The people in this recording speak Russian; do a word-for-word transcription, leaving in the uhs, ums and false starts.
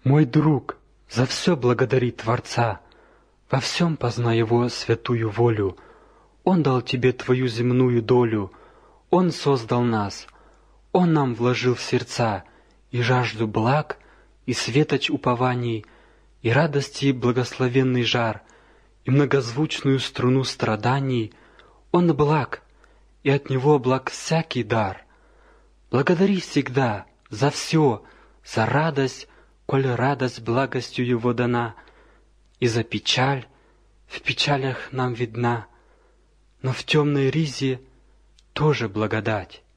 Мой друг, за все благодари Творца, во всем познай Его святую волю. Он дал тебе твою земную долю, Он создал нас, Он нам вложил в сердца и жажду благ, и светоч упований, и радости благословенный жар, и многозвучную струну страданий. Он благ, и от Него благ всякий дар. Благодари всегда за все, за радость, коль радость благостью Его дана, и за печаль, в печалях нам видна, но в темной ризе тоже благодать.